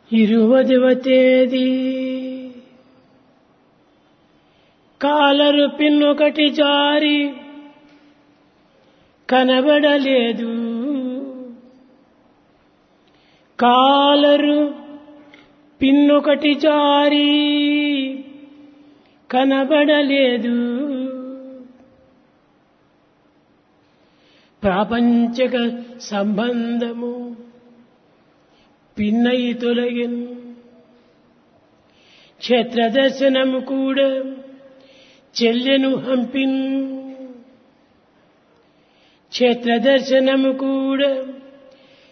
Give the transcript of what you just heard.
20వ తేదీ కాలరు పిన్నొకటి జారి కనబడలేదు. కాలరు పిన్నొకటి జారి కనబడలేదు. ప్రాపంచక సంబంధము పిన్నై తొలగిన్. క్షేత్ర దర్శనము కూడా చెల్లెను హంపిన్. క్షేత్ర దర్శనము కూడా